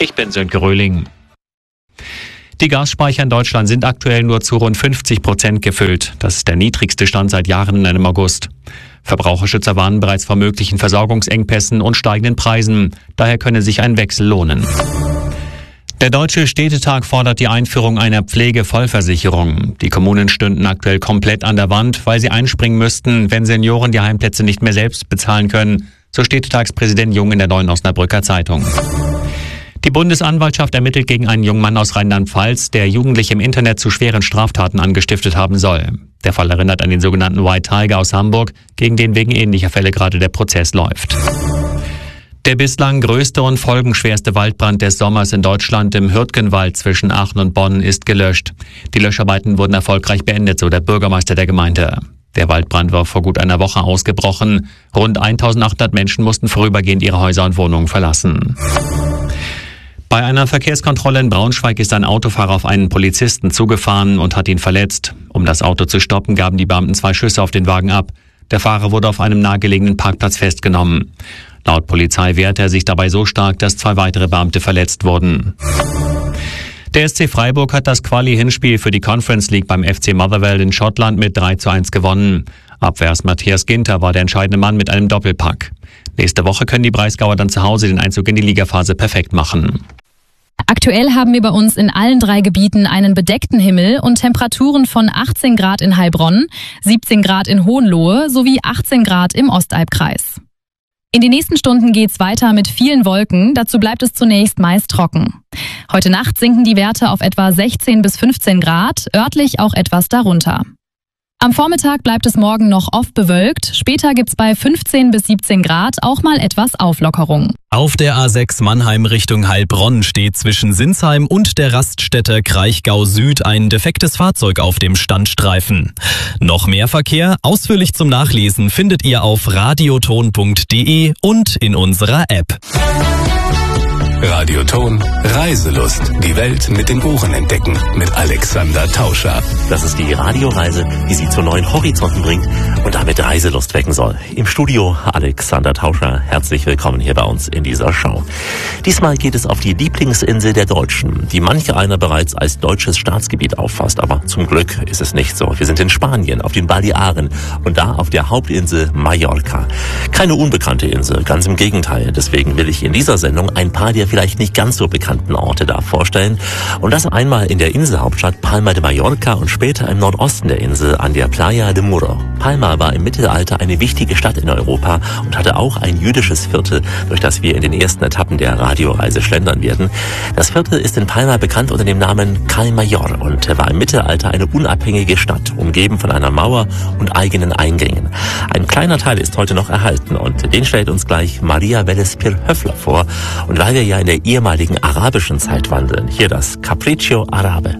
Ich bin Sönke Röhling. Die Gasspeicher in Deutschland sind aktuell nur zu rund 50% gefüllt. Das ist der niedrigste Stand seit Jahren in einem August. Verbraucherschützer warnen bereits vor möglichen Versorgungsengpässen und steigenden Preisen. Daher könne sich ein Wechsel lohnen. Der Deutsche Städtetag fordert die Einführung einer Pflegevollversicherung. Die Kommunen stünden aktuell komplett an der Wand, weil sie einspringen müssten, wenn Senioren die Heimplätze nicht mehr selbst bezahlen können, so Städtetagspräsident Jung in der Neuen Osnabrücker Zeitung. Die Bundesanwaltschaft ermittelt gegen einen jungen Mann aus Rheinland-Pfalz, der Jugendliche im Internet zu schweren Straftaten angestiftet haben soll. Der Fall erinnert an den sogenannten White Tiger aus Hamburg, gegen den wegen ähnlicher Fälle gerade der Prozess läuft. Der bislang größte und folgenschwerste Waldbrand des Sommers in Deutschland im Hürtgenwald zwischen Aachen und Bonn ist gelöscht. Die Löscharbeiten wurden erfolgreich beendet, so der Bürgermeister der Gemeinde. Der Waldbrand war vor gut einer Woche ausgebrochen. Rund 1800 Menschen mussten vorübergehend ihre Häuser und Wohnungen verlassen. Bei einer Verkehrskontrolle in Braunschweig ist ein Autofahrer auf einen Polizisten zugefahren und hat ihn verletzt. Um das Auto zu stoppen, gaben die Beamten 2 Schüsse auf den Wagen ab. Der Fahrer wurde auf einem nahegelegenen Parkplatz festgenommen. Laut Polizei wehrte er sich dabei so stark, dass 2 weitere Beamte verletzt wurden. Der SC Freiburg hat das Quali-Hinspiel für die Conference League beim FC Motherwell in Schottland mit 3:1 gewonnen. Abwehrs Matthias Ginter war der entscheidende Mann mit einem Doppelpack. Nächste Woche können die Breisgauer dann zu Hause den Einzug in die Ligaphase perfekt machen. Aktuell haben wir bei uns in allen 3 Gebieten einen bedeckten Himmel und Temperaturen von 18 Grad in Heilbronn, 17 Grad in Hohenlohe sowie 18 Grad im Ostalbkreis. In den nächsten Stunden geht's weiter mit vielen Wolken, dazu bleibt es zunächst meist trocken. Heute Nacht sinken die Werte auf etwa 16 bis 15 Grad, örtlich auch etwas darunter. Am Vormittag bleibt es morgen noch oft bewölkt, später gibt's bei 15 bis 17 Grad auch mal etwas Auflockerung. Auf der A6 Mannheim Richtung Heilbronn steht zwischen Sinsheim und der Raststätte Kraichgau Süd ein defektes Fahrzeug auf dem Standstreifen. Noch mehr Verkehr, ausführlich zum Nachlesen, findet ihr auf radioton.de und in unserer App. Radioton Reiselust. Die Welt mit den Ohren entdecken. Mit Alexander Tauscher. Das ist die Radioreise, die Sie zu neuen Horizonten bringt und damit Reiselust wecken soll. Im Studio Alexander Tauscher. Herzlich willkommen hier bei uns in dieser Show. Diesmal geht es auf die Lieblingsinsel der Deutschen, die manche einer bereits als deutsches Staatsgebiet auffasst. Aber zum Glück ist es nicht so. Wir sind in Spanien, auf den Balearen und da auf der Hauptinsel Mallorca. Keine unbekannte Insel, ganz im Gegenteil. Deswegen will ich in dieser Sendung ein paar der vielleicht nicht ganz so bekannten Orte da vorstellen. Und das einmal in der Inselhauptstadt Palma de Mallorca und später im Nordosten der Insel an der Playa de Muro. Palma war im Mittelalter eine wichtige Stadt in Europa und hatte auch ein jüdisches Viertel, durch das wir in den ersten Etappen der Radioreise schlendern werden. Das Viertel ist in Palma bekannt unter dem Namen Cal Mayor und war im Mittelalter eine unabhängige Stadt, umgeben von einer Mauer und eigenen Eingängen. Ein kleiner Teil ist heute noch erhalten und den stellt uns gleich Maria Vélez-Pir-Höffler vor. Und weil wir ja in der ehemaligen arabischen Zeit wandeln, hier das Capriccio Arabe.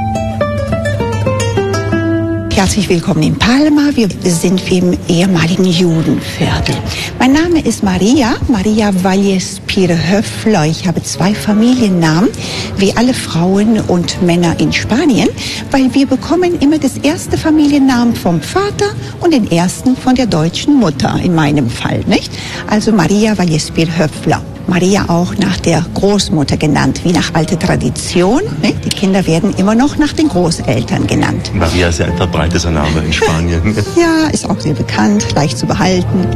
Herzlich willkommen in Palma. Wir sind im ehemaligen Judenviertel. Mein Name ist Maria Vélez-Pir-Höffler. Ich habe 2 Familiennamen, wie alle Frauen und Männer in Spanien, weil wir bekommen immer das erste Familiennamen vom Vater und den ersten von der deutschen Mutter, in meinem Fall, nicht? Also Maria Vélez-Pir-Höffler. Maria auch nach der Großmutter genannt, wie nach alter Tradition. Ne? Die Kinder werden immer noch nach den Großeltern genannt. Maria ist ja ein verbreiteter Name in Spanien. Ja, ist auch sehr bekannt, leicht zu behalten.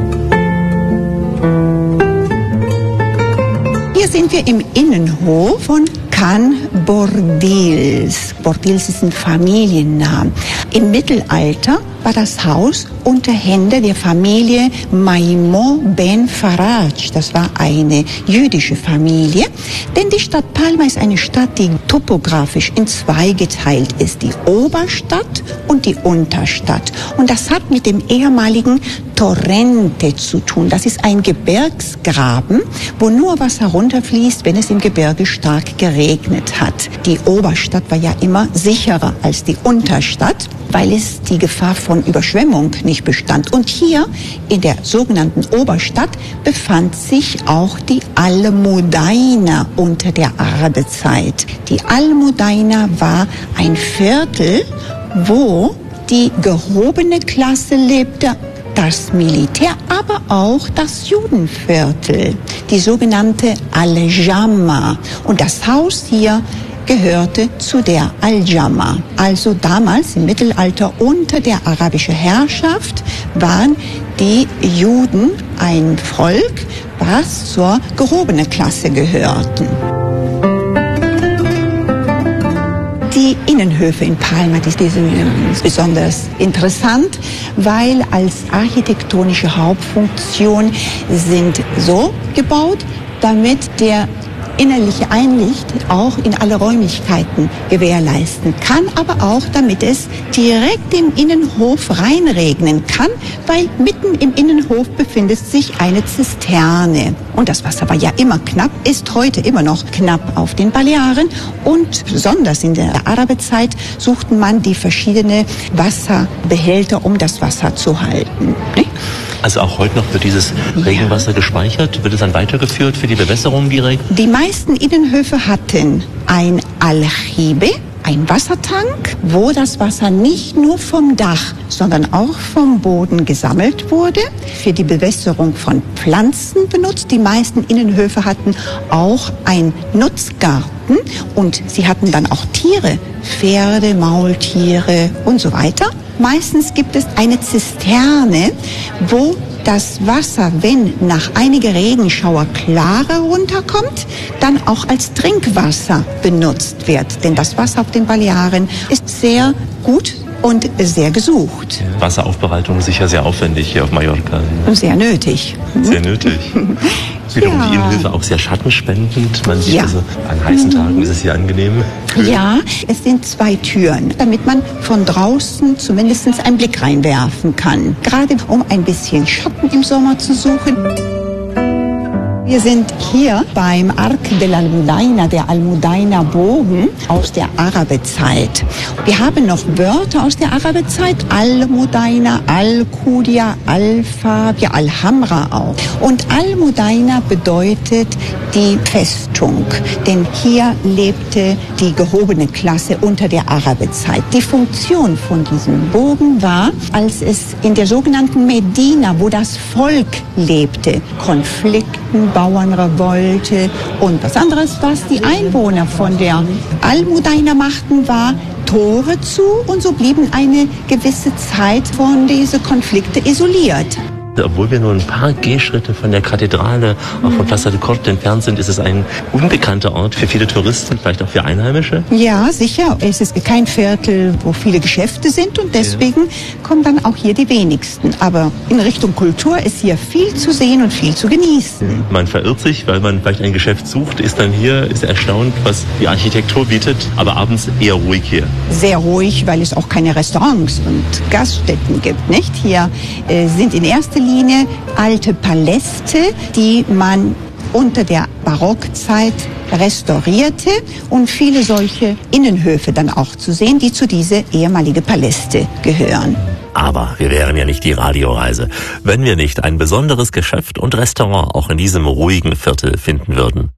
Hier sind wir im Innenhof von Can Bordils. Bordils ist ein Familiennamen. Im Mittelalter war das Haus unter Händen der Familie Maimon ben Faraj. Das war eine jüdische Familie. Denn die Stadt Palma ist eine Stadt, die topografisch in 2 geteilt ist. Die Oberstadt und die Unterstadt. Und das hat mit dem ehemaligen Torrente zu tun. Das ist ein Gebirgsgraben, wo nur Wasser runterfließt, wenn es im Gebirge stark geregnet hat. Die Oberstadt war ja immer sicherer als die Unterstadt, weil es die Gefahr von Überschwemmung nicht bestand. Und hier in der sogenannten Oberstadt befand sich auch die Almudaina unter der Arabezeit. Die Almudaina war ein Viertel, wo die gehobene Klasse lebte, das Militär, aber auch das Judenviertel, die sogenannte Al-Jama. Und das Haus hier gehörte zu der Al-Jama. Also damals im Mittelalter unter der arabischen Herrschaft waren die Juden ein Volk, was zur gehobenen Klasse gehörten. Die Innenhöfe in Palma, die sind besonders interessant, weil als architektonische Hauptfunktion sind so gebaut, damit der innerliche Einlicht auch in alle Räumlichkeiten gewährleisten kann, aber auch damit es direkt im Innenhof reinregnen kann, weil mitten im Innenhof befindet sich eine Zisterne. Und das Wasser war ja immer knapp, ist heute immer noch knapp auf den Balearen. Und besonders in der Arabezeit suchte man die verschiedenen Wasserbehälter, um das Wasser zu halten. Also auch heute noch wird dieses Regenwasser gespeichert? Wird es dann weitergeführt für die Bewässerung direkt? Die meisten Innenhöfe hatten ein Aljibe, ein Wassertank, wo das Wasser nicht nur vom Dach, sondern auch vom Boden gesammelt wurde, für die Bewässerung von Pflanzen benutzt. Die meisten Innenhöfe hatten auch einen Nutzgarten und sie hatten dann auch Tiere, Pferde, Maultiere und so weiter. Meistens gibt es eine Zisterne, wo das Wasser, wenn nach einiger Regenschauer klarer runterkommt, dann auch als Trinkwasser benutzt wird. Denn das Wasser auf den Balearen ist sehr gut und sehr gesucht. Wasseraufbereitung ist sicher sehr aufwendig hier auf Mallorca. Sehr nötig. Sehr nötig. Wiederum die Innenhöfe auch sehr schattenspendend. Man sieht also, an heißen Tagen ist es hier angenehm. Ja, es sind 2 Türen, damit man von draußen zumindest einen Blick reinwerfen kann. Gerade um ein bisschen Schatten im Sommer zu suchen. Wir sind hier beim Arc de Almudaina, der Almudaina-Bogen aus der Arabezeit. Wir haben noch Wörter aus der Arabezeit, Almudaina, Al-Qudia, Al-Fabia, Al-Hamra auch. Und Almudaina bedeutet die Festung, denn hier lebte die gehobene Klasse unter der Arabezeit. Die Funktion von diesem Bogen war, als es in der sogenannten Medina, wo das Volk lebte, Konflikten, Bauernrevolte und was anderes, was die Einwohner von der Almudaina machten, war Tore zu und so blieben eine gewisse Zeit von diesen Konflikten isoliert. Obwohl wir nur ein paar Gehschritte von der Kathedrale, auch von Plaza de Corte entfernt sind, ist es ein unbekannter Ort für viele Touristen, vielleicht auch für Einheimische? Ja, sicher. Es ist kein Viertel, wo viele Geschäfte sind und deswegen kommen dann auch hier die wenigsten. Aber in Richtung Kultur ist hier viel zu sehen und viel zu genießen. Man verirrt sich, weil man vielleicht ein Geschäft sucht, ist dann hier, ist erstaunt, was die Architektur bietet, aber abends eher ruhig hier. Sehr ruhig, weil es auch keine Restaurants und Gaststätten gibt, nicht? Hier sind in erster Linie alte Paläste, die man unter der Barockzeit restaurierte und viele solche Innenhöfe dann auch zu sehen, die zu diese ehemaligen Paläste gehören. Aber wir wären ja nicht die Radioreise, wenn wir nicht ein besonderes Geschäft und Restaurant auch in diesem ruhigen Viertel finden würden.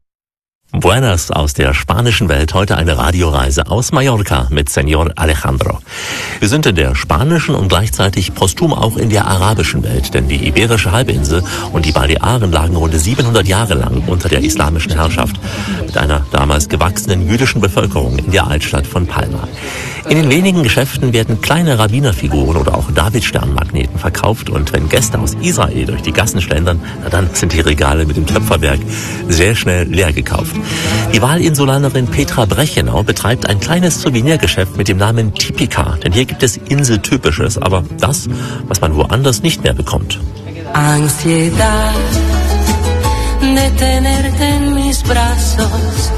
Buenas aus der spanischen Welt, heute eine Radioreise aus Mallorca mit Señor Alejandro. Wir sind in der spanischen und gleichzeitig posthum auch in der arabischen Welt, denn die Iberische Halbinsel und die Balearen lagen rund 700 Jahre lang unter der islamischen Herrschaft mit einer damals gewachsenen jüdischen Bevölkerung in der Altstadt von Palma. In den wenigen Geschäften werden kleine Rabbinerfiguren oder auch Davidsternmagneten verkauft und wenn Gäste aus Israel durch die Gassen schlendern, na dann sind die Regale mit dem Töpferwerk sehr schnell leer gekauft. Die Walinsulanerin Petra Brechenau betreibt ein kleines Souvenirgeschäft mit dem Namen Típica, denn hier gibt es Inseltypisches, aber das, was man woanders nicht mehr bekommt. Ansiedad de tenerte en mis brazos,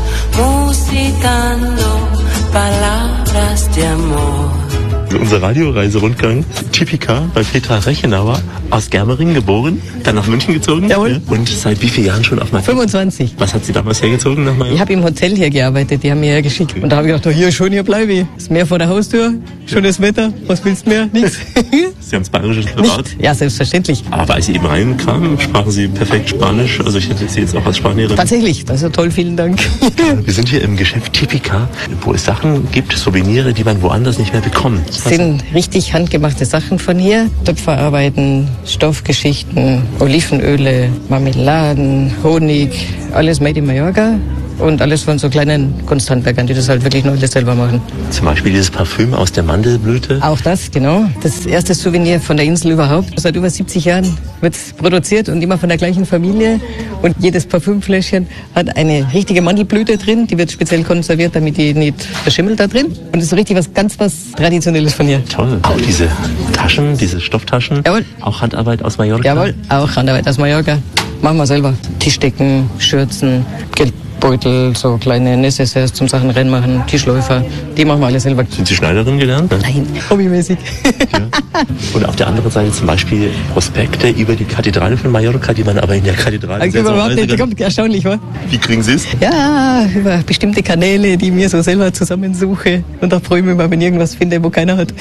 musicando palabras de amor. Unser Radioreiserundgang Típica bei Petra Brechenauer, aus Germering geboren, dann nach München gezogen. Jawohl. Und seit wie vielen Jahren schon auf Mallorca? 25. Was hat sie damals hergezogen nach Mallorca? Ich habe im Hotel hier gearbeitet, die haben mir hergeschickt. Und da habe ich gedacht, hier bleibe ich. Das Meer vor der Haustür, schönes Wetter, was willst du mehr? Nix. Sie haben Bayerisches privat? Nicht? Ja, selbstverständlich. Aber als Sie eben reinkamen, sprachen Sie perfekt Spanisch. Also ich hätte Sie jetzt auch als Spanierin. Tatsächlich, das ist ja toll, vielen Dank. Wir sind hier im Geschäft Typica, wo es Sachen gibt, Souvenire, die man woanders nicht mehr bekommt. Das sind richtig handgemachte Sachen von hier. Töpferarbeiten, Stoffgeschichten, Olivenöle, Marmeladen, Honig, alles made in Mallorca. Und alles von so kleinen Kunsthandwerkern, die das halt wirklich nur alles selber machen. Zum Beispiel dieses Parfüm aus der Mandelblüte. Auch das, genau. Das erste Souvenir von der Insel überhaupt. Seit über 70 Jahren wird es produziert und immer von der gleichen Familie. Und jedes Parfümfläschchen hat eine richtige Mandelblüte drin. Die wird speziell konserviert, damit die nicht verschimmelt da drin. Und das ist so richtig was Traditionelles von hier. Toll. Auch diese Taschen, diese Stofftaschen. Jawohl. Auch Handarbeit aus Mallorca. Jawohl, auch Handarbeit aus Mallorca. Machen wir selber. Tischdecken, Schürzen, Geldbeutel, so kleine Necessaires zum Sachen reinmachen, Tischläufer, die machen wir alle selber. Sind Sie Schneiderin gelernt? Nein, hobbymäßig. Ja. Und auf der anderen Seite zum Beispiel Prospekte über die Kathedrale von Mallorca, die man aber in der Kathedrale überhaupt nicht bekommt. Erstaunlich, wa? Wie kriegen Sie es? Ja, über bestimmte Kanäle, die mir so selber zusammensuche. Und auch freue mich mal, wenn ich irgendwas finde, wo keiner hat.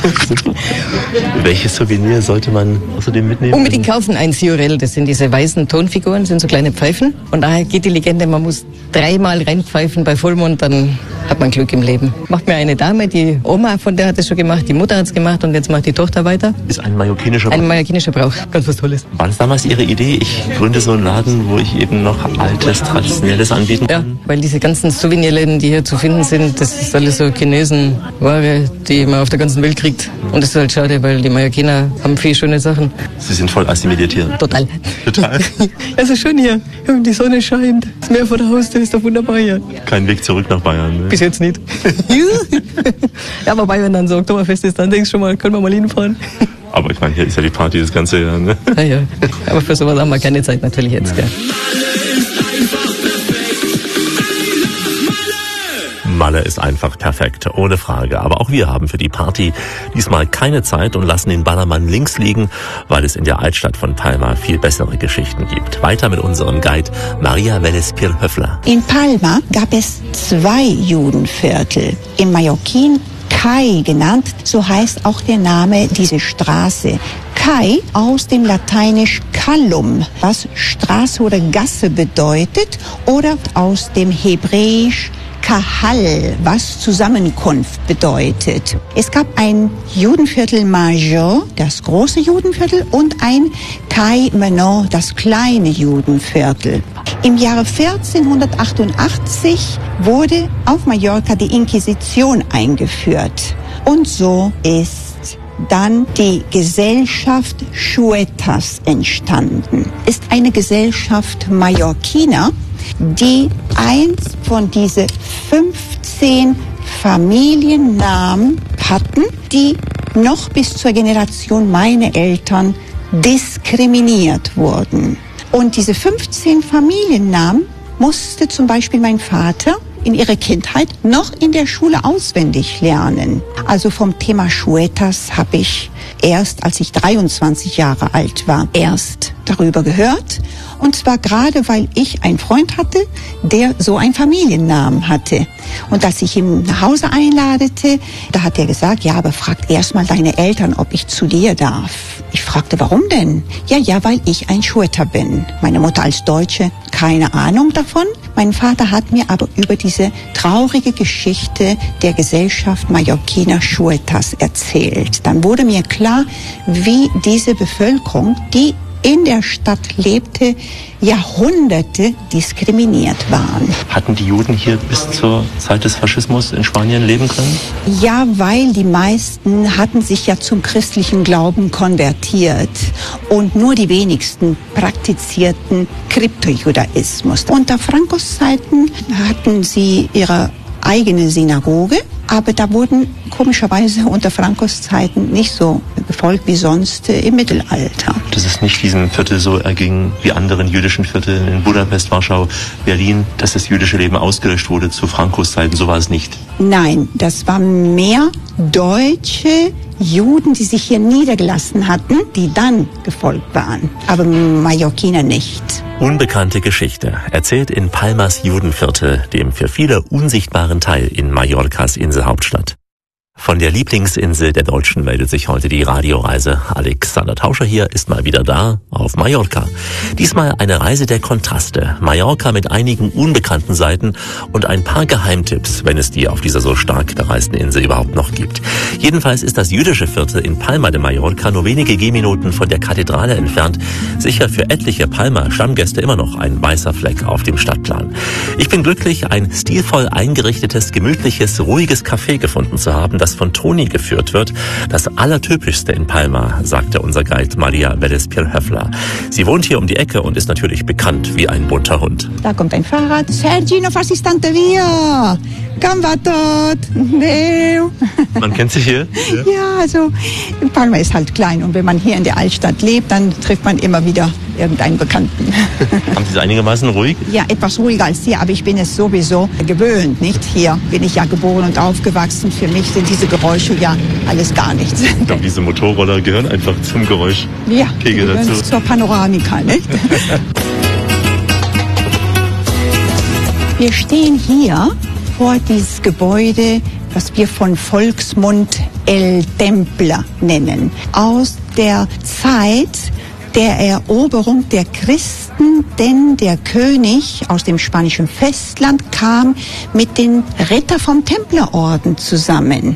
Welches Souvenir sollte man außerdem mitnehmen? Unbedingt kaufen ein Siorel. Das sind diese weißen Tonfiguren, sind so kleine Pfeifen. Und daher geht die Legende, man muss 3-mal reinpfeifen bei Vollmond, dann hat man Glück im Leben. Macht mir eine Dame, die Oma von der hat es schon gemacht, die Mutter hat es gemacht und jetzt macht die Tochter weiter. Ist ein mallorquinischer Brauch. Ein mallorquinischer Brauch, ganz was Tolles. War das damals Ihre Idee? Ich gründe so einen Laden, wo ich eben noch altes, traditionelles anbieten kann? Ja, weil diese ganzen Souvenirläden, die hier zu finden sind, das ist alles so Chinesenware, die man auf der ganzen Welt kriegt. Und das ist halt schade, weil die Mallorquiner haben viele schöne Sachen. Sie sind voll assimiliert hier. Total. Total? Es ist schön hier. Und die Sonne scheint. Das Meer vor der Haustür ist doch wunderbar hier. Kein Weg zurück nach Bayern, ne? Bis jetzt nicht. Ja, wobei, wenn dann so Oktoberfest ist, dann denkst du schon mal, können wir mal hinfahren. Aber ich meine, hier ist ja die Party das ganze Jahr, ne? Ja. Aber für sowas haben wir keine Zeit natürlich jetzt, gell? Malle ist einfach perfekt, ohne Frage. Aber auch wir haben für die Party diesmal keine Zeit und lassen den Ballermann links liegen, weil es in der Altstadt von Palma viel bessere Geschichten gibt. Weiter mit unserem Guide Maria Vélez-Pirhöfler. In Palma gab es 2 Judenviertel. Im Mallorquin Cai genannt, so heißt auch der Name dieser Straße. Cai aus dem Lateinisch Callum, was Straße oder Gasse bedeutet, oder aus dem Hebräisch Kahal, was Zusammenkunft bedeutet. Es gab ein Judenviertel Major, das große Judenviertel, und ein Cai Menor, das kleine Judenviertel. Im Jahre 1488 wurde auf Mallorca die Inquisition eingeführt. Und so ist dann die Gesellschaft Chuetas entstanden. Ist eine Gesellschaft Mallorquiner, die eins von diesen 15 Familiennamen hatten, die noch bis zur Generation meiner Eltern diskriminiert wurden. Und diese 15 Familiennamen musste zum Beispiel mein Vater in ihrer Kindheit noch in der Schule auswendig lernen. Also vom Thema Chuetas habe ich erst, als ich 23 Jahre alt war, erst darüber gehört. Und zwar gerade, weil ich einen Freund hatte, der so einen Familiennamen hatte. Und als ich ihn nach Hause einladete, da hat er gesagt, ja, aber frag erst mal deine Eltern, ob ich zu dir darf. Ich fragte, warum denn? Ja, weil ich ein Chueta bin. Meine Mutter als Deutsche, keine Ahnung davon. Mein Vater hat mir aber über diese traurige Geschichte der Gesellschaft Mallorquiner Chuetas erzählt. Dann wurde mir klar, wie diese Bevölkerung, die in der Stadt lebte, Jahrhunderte diskriminiert waren. Hatten die Juden hier bis zur Zeit des Faschismus in Spanien leben können? Ja, weil die meisten hatten sich ja zum christlichen Glauben konvertiert und nur die wenigsten praktizierten Kryptojudaismus. Unter Francos Zeiten hatten sie ihre eigene Synagoge, aber da wurden komischerweise unter Francos Zeiten nicht so gefolgt wie sonst im Mittelalter. Dass es nicht diesem Viertel so erging wie anderen jüdischen Vierteln in Budapest, Warschau, Berlin, dass das jüdische Leben ausgelöscht wurde zu Francos Zeiten, so war es nicht. Nein, das waren mehr deutsche Juden, die sich hier niedergelassen hatten, die dann gefolgt waren, aber Mallorquiner nicht. Unbekannte Geschichte, erzählt in Palmas Judenviertel, dem für viele unsichtbaren Teil in Mallorcas Inselhauptstadt. Von der Lieblingsinsel der Deutschen meldet sich heute die Radioreise. Alexander Tauscher hier ist mal wieder da auf Mallorca. Diesmal eine Reise der Kontraste. Mallorca mit einigen unbekannten Seiten und ein paar Geheimtipps, wenn es die auf dieser so stark bereisten Insel überhaupt noch gibt. Jedenfalls ist das jüdische Viertel in Palma de Mallorca nur wenige Gehminuten von der Kathedrale entfernt. Sicher für etliche Palma-Stammgäste immer noch ein weißer Fleck auf dem Stadtplan. Ich bin glücklich, ein stilvoll eingerichtetes, gemütliches, ruhiges Café gefunden zu haben, das von Toni geführt wird. Das Allertypischste in Palma, sagte unser Guide Maria Vélez-Pierre-Höffler. Sie wohnt hier um die Ecke und ist natürlich bekannt wie ein bunter Hund. Da kommt ein Fahrrad. Sergi, no fas istante via. Kam war tot. Neu. Man kennt sich hier? Ja, also Palma ist halt klein und wenn man hier in der Altstadt lebt, dann trifft man immer wieder irgendeinen Bekannten. Haben Sie es einigermaßen ruhig? Ja, etwas ruhiger als hier, aber ich bin es sowieso gewöhnt, nicht? Hier bin ich ja geboren und aufgewachsen. Für mich sind diese Geräusche ja alles gar nichts. Ich glaube, diese Motorroller gehören einfach zum Geräuschpegel dazu. Zur Panoramika, nicht? Wir stehen hier vor dieses Gebäude, was wir von Volksmund El Temple nennen. Aus der Zeit der Eroberung der Christen, denn der König aus dem spanischen Festland kam mit den Ritter vom Templerorden zusammen.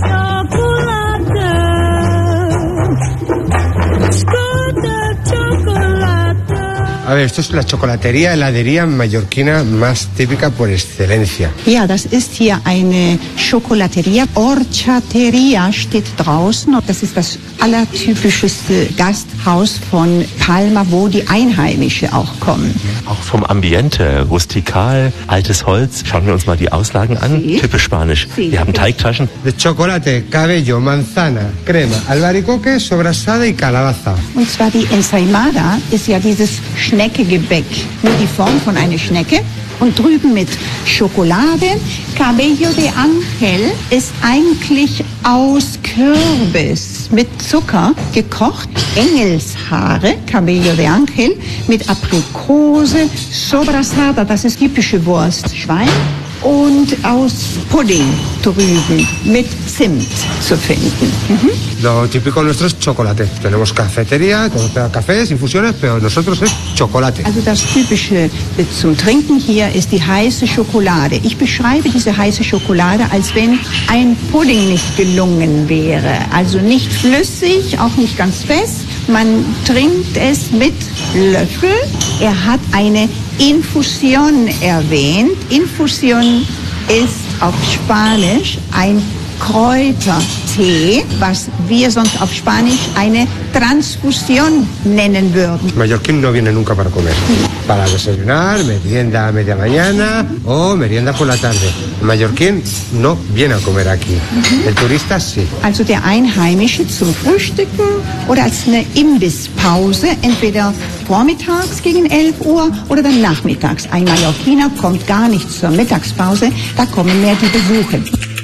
A ver, esto es la chocolatería, heladería mallorquina más típica por excelencia. Ja, das ist hier eine Schokolateria. Horchateria steht draußen. Das ist das allertypischste Gasthaus von Palma, wo die Einheimischen auch kommen. Auch vom Ambiente, rustikal, altes Holz. Schauen wir uns mal die Auslagen an. Sí. Typisch spanisch. Sí. Wir haben Teigtaschen. De chocolate, cabello, manzana, crema, albaricoque, sobrasada y calabaza. Und zwar die Ensaimada ist ja dieses Schneckegebäck. Nur die Form von einer Schnecke. Und drüben mit Schokolade. Cabello de Ángel ist eigentlich aus Kürbis mit Zucker gekocht. Engelshaare, Cabello de Ángel, mit Aprikose, Sobrasada, das ist typische Wurst, Schwein. Und aus Pudding drüben mit Zimt zu finden. Lo típico nuestro es chocolate. Tenemos cafetería, cafés, infusiones, pero nosotros es chocolate. Also das Typische zum Trinken hier ist die heiße Schokolade. Ich beschreibe diese heiße Schokolade, als wenn ein Pudding nicht gelungen wäre. Also nicht flüssig, auch nicht ganz fest. Man trinkt es mit Löffel. Er hat eine Infusion erwähnt. Infusion ist auf Spanisch ein Kräutertee, was wir sonst auf Spanisch eine Transfusión nennen würden. Mallorquín no viene nunca para comer. Para desayunar, merienda a media mañana o merienda por la tarde. El mallorquín no viene a comer aquí. El turista sí. Also der Einheimische zum Frühstücken oder als eine Imbisspause, entweder vormittags gegen 11 Uhr oder dann nachmittags. Ein Mallorquiner kommt gar nicht zur Mittagspause, da kommen mehr die Besucher.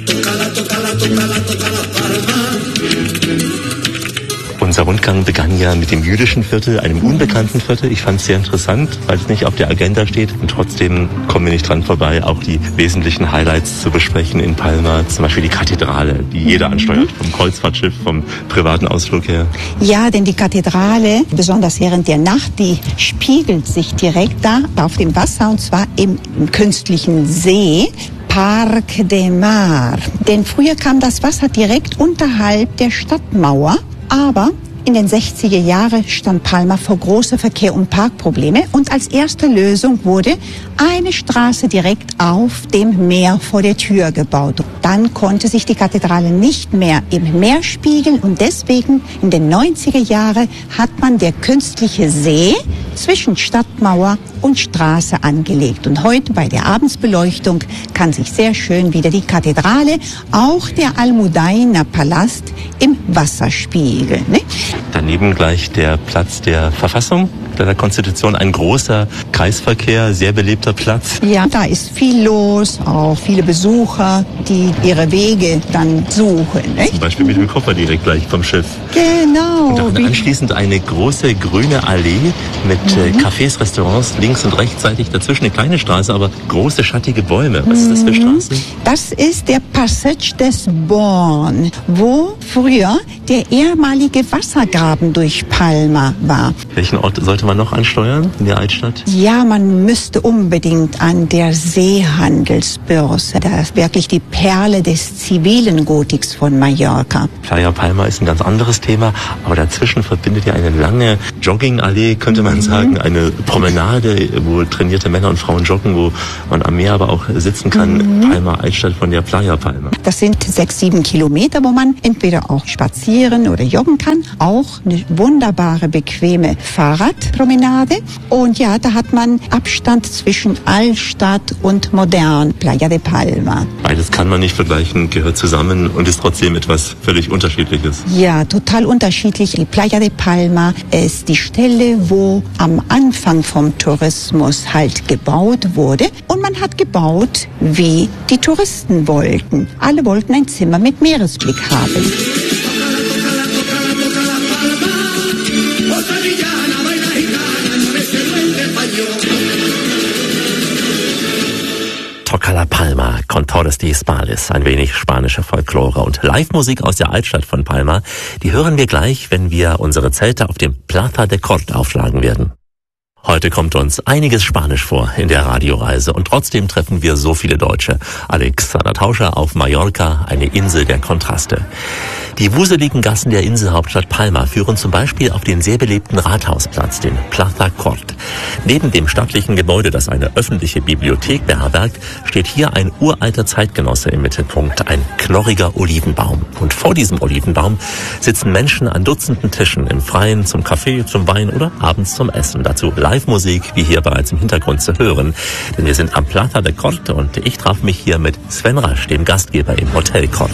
Unser Rundgang begann ja mit dem jüdischen Viertel, einem unbekannten Viertel. Ich fand es sehr interessant, weil es nicht auf der Agenda steht. Und trotzdem kommen wir nicht dran vorbei, auch die wesentlichen Highlights zu besprechen in Palma. Zum Beispiel die Kathedrale, die jeder ansteuert, vom Kreuzfahrtschiff, vom privaten Ausflug her. Ja, denn die Kathedrale, besonders während der Nacht, die spiegelt sich direkt da auf dem Wasser, und zwar im künstlichen See. Parc de Mar. Denn früher kam das Wasser direkt unterhalb der Stadtmauer, aber in den 60er Jahren stand Palma vor große Verkehr- und Parkprobleme und als erste Lösung wurde eine Straße direkt auf dem Meer vor der Tür gebaut. Dann konnte sich die Kathedrale nicht mehr im Meer spiegeln und deswegen in den 90er Jahren hat man der künstliche See zwischen Stadtmauer und Straße angelegt. Und heute bei der Abendsbeleuchtung kann sich sehr schön wieder die Kathedrale, auch der Almudaina-Palast im Wasser spiegeln. Ne? Daneben gleich der Platz der Verfassung. deiner Konstitution ein großer Kreisverkehr, sehr belebter Platz. Ja, da ist viel los, auch viele Besucher, die ihre Wege dann suchen. Nicht? Zum Beispiel mit dem Koffer direkt gleich vom Schiff. Genau. Und dann anschließend eine große grüne Allee mit Cafés, Restaurants, links und rechtsseitig dazwischen eine kleine Straße, aber große schattige Bäume. Was ist das für Straßen? Das ist der Passage des Born, wo früher der ehemalige Wassergraben durch Palma war. Welchen Ort sollte man noch ansteuern in der Altstadt? Ja, man müsste unbedingt an der Seehandelsbörse. Das ist wirklich die Perle des zivilen Gotiks von Mallorca. Playa Palma ist ein ganz anderes Thema, aber dazwischen verbindet ja eine lange Joggingallee, könnte man sagen, eine Promenade, wo trainierte Männer und Frauen joggen, wo man am Meer aber auch sitzen kann. Palma Altstadt von der Playa Palma. Das sind 6-7 Kilometer, wo man entweder auch spazieren oder joggen kann. Auch eine wunderbare, bequeme Fahrradpromenade. Und ja, da hat man Abstand zwischen Altstadt und modern, Playa de Palma. Beides kann man nicht vergleichen, gehört zusammen und ist trotzdem etwas völlig Unterschiedliches. Ja, total unterschiedlich. Die Playa de Palma ist die Stelle, wo am Anfang vom Tourismus halt gebaut wurde. Und man hat gebaut, wie die Touristen wollten. Alle wollten ein Zimmer mit Meeresblick haben. Toca la Palma, Contores de Hispalis, ein wenig spanische Folklore und Live-Musik aus der Altstadt von Palma, die hören wir gleich, wenn wir unsere Zelte auf dem Plaza de Cort aufschlagen werden. Heute kommt uns einiges Spanisch vor in der Radioreise und trotzdem treffen wir so viele Deutsche. Alexander Tauscher auf Mallorca, eine Insel der Kontraste. Die wuseligen Gassen der Inselhauptstadt Palma führen zum Beispiel auf den sehr belebten Rathausplatz, den Plaza Cort. Neben dem stattlichen Gebäude, das eine öffentliche Bibliothek beherbergt, steht hier ein uralter Zeitgenosse im Mittelpunkt, ein knorriger Olivenbaum. Und vor diesem Olivenbaum sitzen Menschen an Dutzenden Tischen im Freien zum Kaffee, zum Wein oder abends zum Essen. Dazu Live-Musik, wie hier bereits im Hintergrund zu hören. Denn wir sind am Plaza de Cort und ich traf mich hier mit Sven Rasch, dem Gastgeber im Hotel Cort.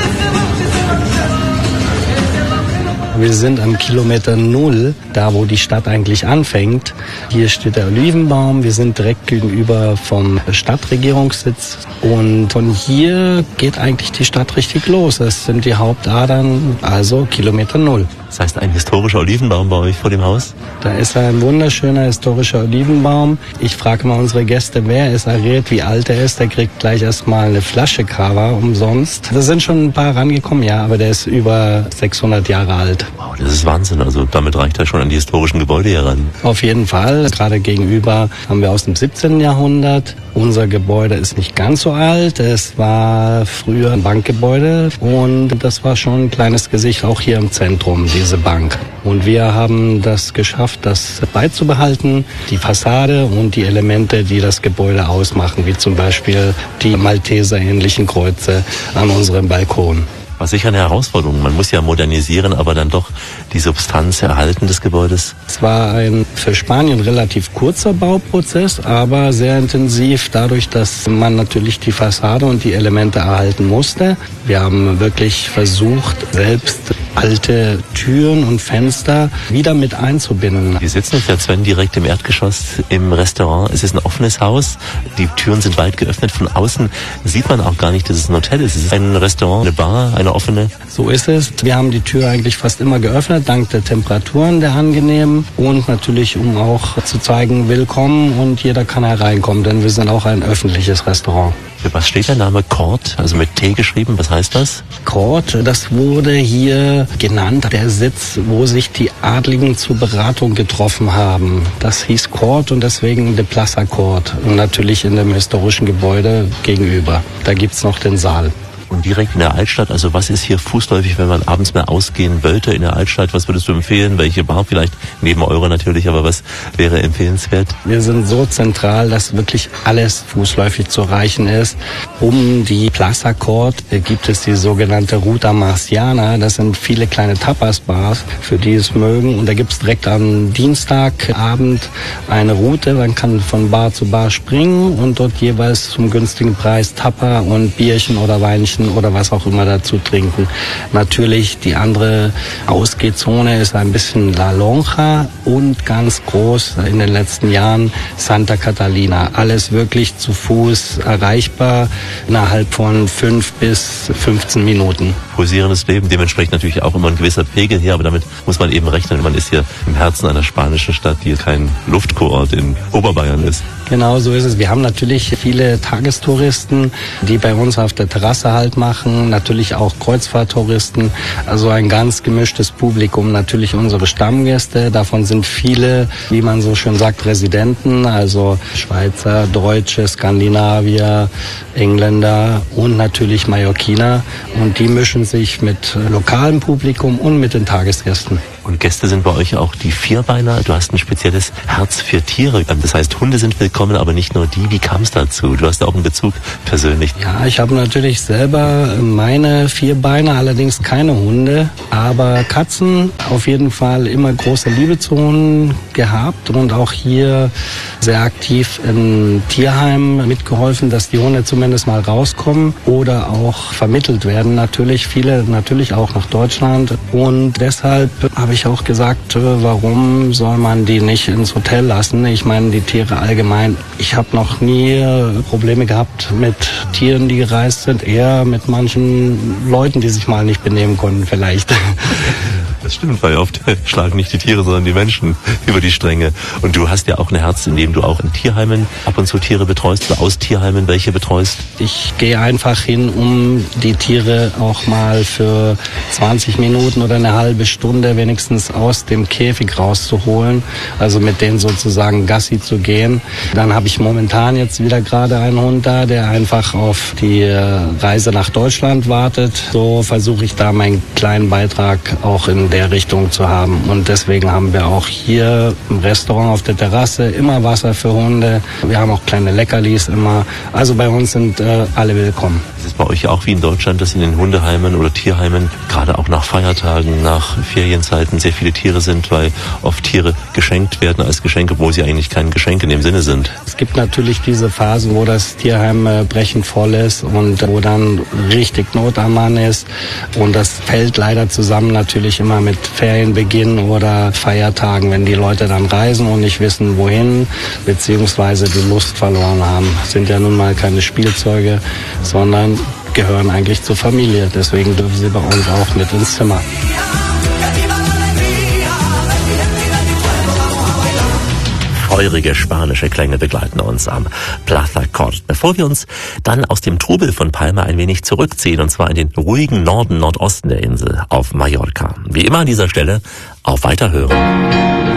Wir sind am Kilometer 0, da wo die Stadt eigentlich anfängt. Hier steht der Olivenbaum. Wir sind direkt gegenüber vom Stadtregierungssitz. Und von hier geht eigentlich die Stadt richtig los. Das sind die Hauptadern, also Kilometer 0. Das heißt, ein historischer Olivenbaum bei euch vor dem Haus? Da ist ein wunderschöner historischer Olivenbaum. Ich frage mal unsere Gäste, wer es errät, wie alt er ist. Der kriegt gleich erstmal eine Flasche Cava umsonst. Da sind schon ein paar rangekommen, ja, aber der ist über 600 Jahre alt. Wow, das ist Wahnsinn. Also damit reicht er schon an die historischen Gebäude heran. Auf jeden Fall. Gerade gegenüber haben wir aus dem 17. Jahrhundert. Unser Gebäude ist nicht ganz so alt. Es war früher ein Bankgebäude und das war schon ein kleines Gesicht, auch hier im Zentrum, diese Bank. Und wir haben das geschafft, das beizubehalten, die Fassade und die Elemente, die das Gebäude ausmachen, wie zum Beispiel die Malteser-ähnlichen Kreuze an unserem Balkon. War sicher eine Herausforderung. Man muss ja modernisieren, aber dann doch die Substanz erhalten des Gebäudes. Es war ein für Spanien relativ kurzer Bauprozess, aber sehr intensiv, dadurch, dass man natürlich die Fassade und die Elemente erhalten musste. Wir haben wirklich versucht, selbst alte Türen und Fenster wieder mit einzubinden. Wir sitzen jetzt ja, Sven, direkt im Erdgeschoss im Restaurant. Es ist ein offenes Haus. Die Türen sind weit geöffnet. Von außen sieht man auch gar nicht, dass es ein Hotel ist. Es ist ein Restaurant, eine Bar, eine offene. So ist es. Wir haben die Tür eigentlich fast immer geöffnet, dank der Temperaturen, der angenehmen. Und natürlich, um auch zu zeigen, willkommen und jeder kann hereinkommen, denn wir sind auch ein öffentliches Restaurant. Für was steht der Name Cort? Also mit T geschrieben, was heißt das? Cort, das wurde hier genannt, der Sitz, wo sich die Adligen zur Beratung getroffen haben. Das hieß Cort und deswegen de Plaza Cort. Und natürlich in dem historischen Gebäude gegenüber. Da gibt's noch den Saal. Und direkt in der Altstadt, also was ist hier fußläufig, wenn man abends mal ausgehen wollte in der Altstadt? Was würdest du empfehlen? Welche Bar vielleicht? Neben eure natürlich, aber was wäre empfehlenswert? Wir sind so zentral, dass wirklich alles fußläufig zu erreichen ist. Um die Plaza Cort gibt es die sogenannte Ruta Marciana. Das sind viele kleine Tapas-Bars, für die es mögen. Und da gibt es direkt am Dienstagabend eine Route. Man kann von Bar zu Bar springen und dort jeweils zum günstigen Preis Tapa und Bierchen oder Weinchen essen oder was auch immer dazu trinken. Natürlich die andere Ausgehzone ist ein bisschen La Lonja und ganz groß in den letzten Jahren Santa Catalina. Alles wirklich zu Fuß erreichbar innerhalb von 5 bis 15 Minuten. Pulsierendes Leben, dementsprechend natürlich auch immer ein gewisser Pegel hier, aber damit muss man eben rechnen. Man ist hier im Herzen einer spanischen Stadt, die kein Luftkurort in Oberbayern ist. Genau so ist es. Wir haben natürlich viele Tagestouristen, die bei uns auf der Terrasse Halt machen, natürlich auch Kreuzfahrttouristen, also ein ganz gemischtes Publikum, natürlich unsere Stammgäste, davon sind viele, wie man so schön sagt, Residenten, also Schweizer, Deutsche, Skandinavier, Engländer und natürlich Mallorquiner, und die mischen sich mit lokalem Publikum und mit den Tagesgästen. Und Gäste sind bei euch auch die Vierbeiner. Du hast ein spezielles Herz für Tiere. Das heißt, Hunde sind willkommen, aber nicht nur die. Wie kam es dazu? Du hast auch einen Bezug persönlich. Ja, ich habe natürlich selber meine Vierbeiner, allerdings keine Hunde. Aber Katzen auf jeden Fall immer große Liebe zu Hunden gehabt und auch hier sehr aktiv im Tierheim mitgeholfen, dass die Hunde zumindest mal rauskommen oder auch vermittelt werden. Natürlich, viele natürlich auch nach Deutschland. Und deshalb habe ich auch gesagt, warum soll man die nicht ins Hotel lassen? Ich meine, die Tiere allgemein. Ich habe noch nie Probleme gehabt mit Tieren, die gereist sind, eher mit manchen Leuten, die sich mal nicht benehmen konnten vielleicht. Das stimmt, weil oft schlagen nicht die Tiere, sondern die Menschen über die Stränge. Und du hast ja auch ein Herz, in dem du auch in Tierheimen ab und zu Tiere betreust, oder aus Tierheimen welche betreust? Ich gehe einfach hin, um die Tiere auch mal für 20 Minuten oder eine halbe Stunde wenigstens aus dem Käfig rauszuholen, also mit denen sozusagen Gassi zu gehen. Dann habe ich momentan jetzt wieder gerade einen Hund da, der einfach auf die Reise nach Deutschland wartet. So versuche ich da meinen kleinen Beitrag auch in der Richtung zu haben. Und deswegen haben wir auch hier im Restaurant auf der Terrasse immer Wasser für Hunde. Wir haben auch kleine Leckerlis immer. Also bei uns sind alle willkommen. Es ist bei euch auch wie in Deutschland, dass in den Hundeheimen oder Tierheimen gerade auch nach Feiertagen, nach Ferienzeiten sehr viele Tiere sind, weil oft Tiere geschenkt werden als Geschenke, obwohl sie eigentlich kein Geschenk in dem Sinne sind. Es gibt natürlich diese Phasen, wo das Tierheim brechend voll ist und wo dann richtig Not am Mann ist. Und das fällt leider zusammen natürlich immer mit Ferienbeginn oder Feiertagen, wenn die Leute dann reisen und nicht wissen, wohin, beziehungsweise die Lust verloren haben. Das sind ja nun mal keine Spielzeuge, sondern gehören eigentlich zur Familie. Deswegen dürfen sie bei uns auch mit ins Zimmer. Feurige spanische Klänge begleiten uns am Plaza Cort. Bevor wir uns dann aus dem Trubel von Palma ein wenig zurückziehen, und zwar in den ruhigen Norden-Nordosten der Insel auf Mallorca. Wie immer an dieser Stelle auf Weiterhören.